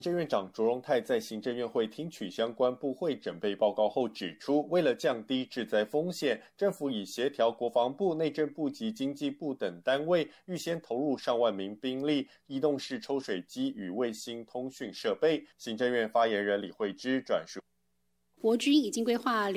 政院长卓荣泰在行政院会听取相关部会准备报告后指出，为了降低致灾风险，政府已协调国防部、内政部及经济部等单位，预先投入上万名兵力、移动式抽水机与卫星通讯设备。行政院发言人李惠芝转述。 国军已经规划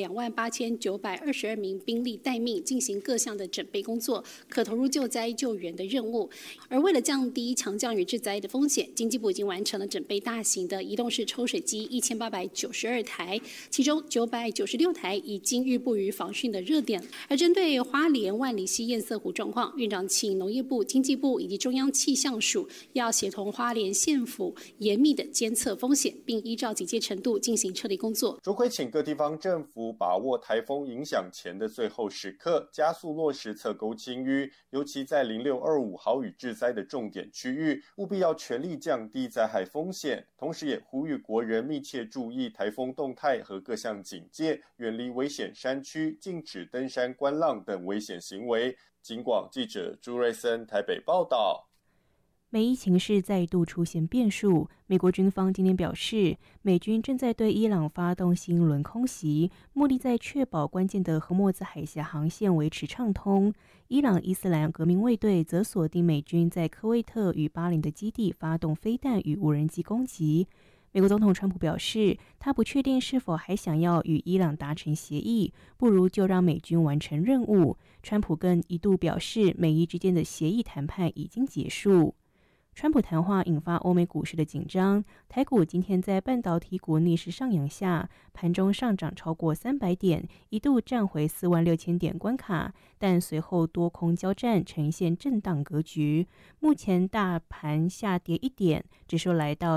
28922名兵力待命，进行各项的准备工作，可投入救灾救援的任务。而为了降低强降雨致灾的风险，经济部已经完成了准备大型的移动式抽水机1892台，其中996台已经预布于防汛的热点。而针对花莲万里溪堰塞湖状况，院长请农业部、经济部以及中央气象署要协同花莲县府严密的监测风险，并依照警戒程度进行撤离工作。 请各地方政府把握台风影响前的最后时刻，加速落实侧沟清淤，尤其在0625豪雨致灾的重点区域，务必要全力降低灾害风险。同时也呼吁国人密切注意台风动态和各项警戒，远离危险山区，禁止登山观浪等危险行为。警广记者朱瑞森台北报道。 美伊情势再度出现变数，美国军方今天表示，美军正在对伊朗发动新一轮空袭，目的在确保关键的荷默兹海峡航线维持畅通。伊朗伊斯兰革命卫队则锁定美军在科威特与巴林的基地发动飞弹与无人机攻击。美国总统川普表示，他不确定是否还想要与伊朗达成协议，不如就让美军完成任务。川普更一度表示，美伊之间的协议谈判已经结束。川普谈话引发欧美股市的紧张，台股今天在半导体股逆势上扬下，盘中上涨超过300点，一度站回46000点关卡，但随后多空交战，呈现震荡格局。目前大盘下跌1点，指数来到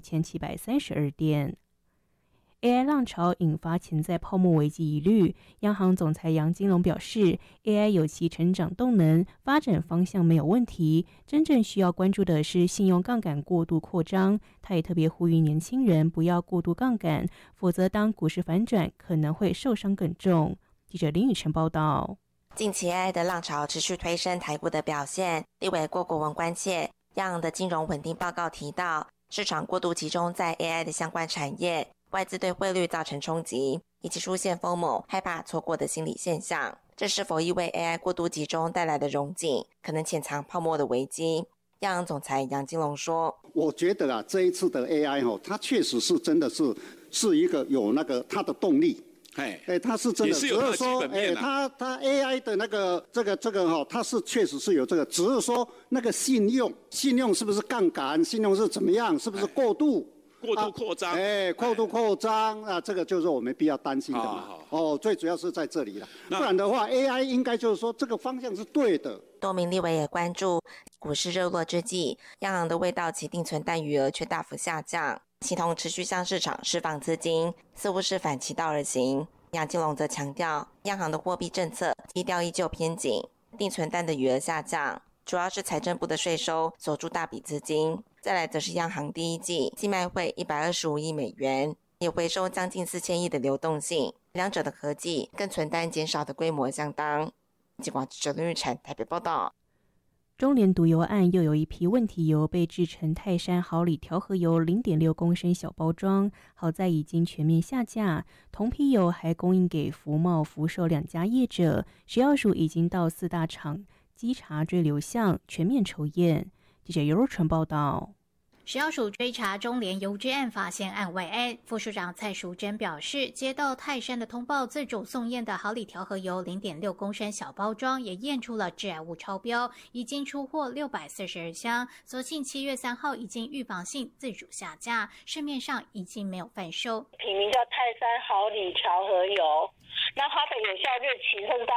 45732点。AI 浪潮引发潜在泡沫危机疑虑，央行总裁杨金龙表示 ，AI 有其成长动能，发展方向没有问题，真正需要关注的是信用杠杆过度扩张。他也特别呼吁年轻人不要过度杠杆，否则当股市反转，可能会受伤更重。记者林宇晨报道。 近期 AI 的浪潮持续推升台股的表现，立委郭国文关切，央行的金融稳定报告提到，市场过度集中在 AI 的相关产业。外资对汇率造成冲击，以及出现 FOMO 害怕错过的心理现象，这是否意味 AI 过度集中带来的荣景可能潜藏泡沫的危机？央行总裁杨金龙说：“ 我觉得这一次的 AI 它确实是真的是一个有那个它的动力，它是真的，只是说它 AI 的那个这个它是确实是有这个，只是说那个信用是不是杠杆，信用是怎么样，是不是过度扩张， 过度扩张啊，这个就是我们必要担心的嘛。最主要是在这里了，不然的话 ，AI 应该就是说这个方向是对的。 多名立委也关注，股市热络之际，央行的未到期定存单余额却大幅下降，系统持续向市场释放资金，似乎是反其道而行。杨金龙则强调，央行的货币政策基调依旧偏紧，定存单的余额下降，主要是财政部的税收锁住大笔资金。再来则是央行第一季寄卖汇125亿美元，也回收将近4000亿的流动性，两者的合计跟存单减少的规模相当。警广记者林玉婵台北报道。 中联毒油案又有一批问题油被制成泰山好礼调和油0.6公升小包装，好在已经全面下架。同批油还供应给福茂、福寿2家业者，食药署已经到4大厂稽查追流向，全面抽验。记者尤若纯报道。 食药署追查中联油脂案，发现案外案。副署长蔡淑珍表示，接到泰山的通报，自主送验的好礼调和油0.6公升小包装也验出了致癌物超标，已经出货642箱。所幸7月3号已经预防性自主下架，市面上已经没有贩售。 品名叫泰山好礼调和油，那它的有效日期是到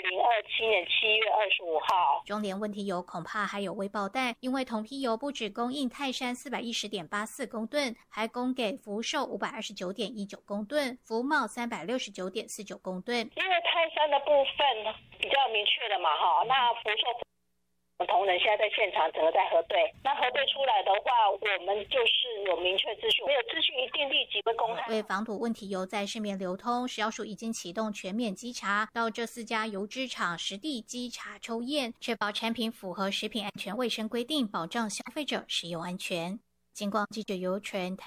2027年7月25号。 中联问题油恐怕还有未爆弹，因为同批油不只供应泰山410.84公吨，还供给福寿529.19公吨，福茂369.49公吨。 因为泰山的部分比较明确的嘛，那福寿同仁现在在现场整个在核对，那核对出来的话，我们就是有明确资讯，没有资讯一定立即会公开。 为防堵问题油在市面流通，食药署已经启动全面稽查，到这4家油脂厂实地稽查抽验，确保产品符合食品安全卫生规定，保障消费者食用安全。 警广记者尤纯